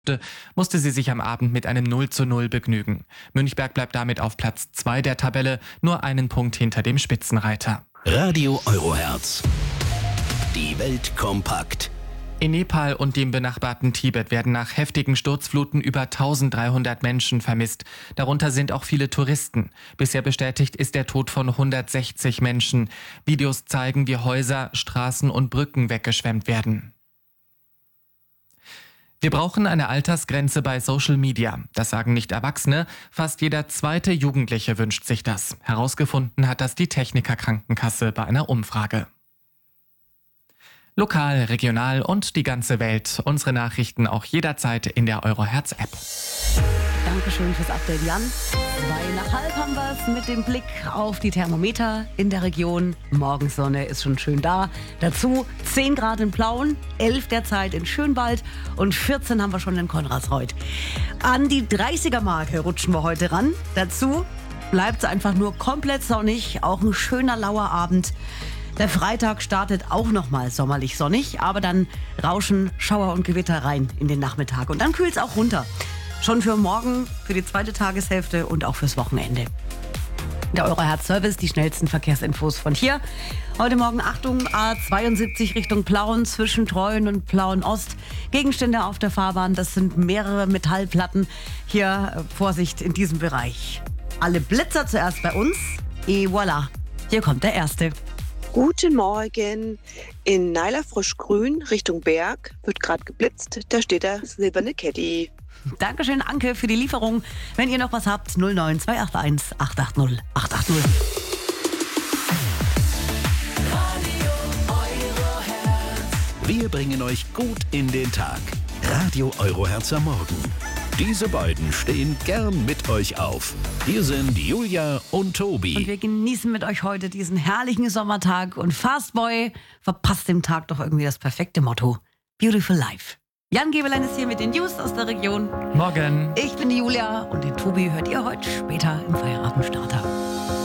musste sie sich am Abend mit einem 0:0 begnügen. Münchberg bleibt damit auf Platz 2 der Tabelle, nur einen Punkt hinter dem Spitzenreiter. Radio Eurohertz. Die Welt kompakt. In Nepal und dem benachbarten Tibet werden nach heftigen Sturzfluten über 1300 Menschen vermisst. Darunter sind auch viele Touristen. Bisher bestätigt ist der Tod von 160 Menschen. Videos zeigen, wie Häuser, Straßen und Brücken weggeschwemmt werden. Wir brauchen eine Altersgrenze bei Social Media. Das sagen nicht Erwachsene. Fast jeder zweite Jugendliche wünscht sich das. Herausgefunden hat das die Techniker Krankenkasse bei einer Umfrage. Lokal, regional und die ganze Welt. Unsere Nachrichten auch jederzeit in der Eurohertz-App. Dankeschön fürs Update, Jan. 2:30 haben wir es mit dem Blick auf die Thermometer in der Region. Morgensonne ist schon schön da. Dazu 10 Grad in Plauen, 11 derzeit in Schönwald und 14 haben wir schon in Konradsreuth. An die 30er-Marke rutschen wir heute ran. Dazu bleibt es einfach nur komplett sonnig, auch ein schöner lauer Abend. Der Freitag startet auch nochmal sommerlich sonnig, aber dann rauschen Schauer und Gewitter rein in den Nachmittag. Und dann kühlt es auch runter. Schon für morgen, für die zweite Tageshälfte und auch fürs Wochenende. Der Eurohertz-Service, die schnellsten Verkehrsinfos von hier. Heute Morgen Achtung, A72 Richtung Plauen zwischen Treuen und Plauen-Ost. Gegenstände auf der Fahrbahn, das sind mehrere Metallplatten. Hier Vorsicht in diesem Bereich. Alle Blitzer zuerst bei uns. Et voilà, hier kommt der erste. Guten Morgen. In Neiler Frischgrün Richtung Berg wird gerade geblitzt. Da steht der silberne Caddy. Dankeschön, Anke, für die Lieferung. Wenn ihr noch was habt, 09 281 880 880. Wir bringen euch gut in den Tag. Radio Eurohertz am Morgen. Diese beiden stehen gern mit euch auf. Hier sind Julia und Tobi. Und wir genießen mit euch heute diesen herrlichen Sommertag. Und Fastboy verpasst dem Tag doch irgendwie das perfekte Motto. Beautiful Life. Jan Gebelein ist hier mit den News aus der Region. Morgen. Ich bin die Julia und den Tobi hört ihr heute später im Feierabendstarter.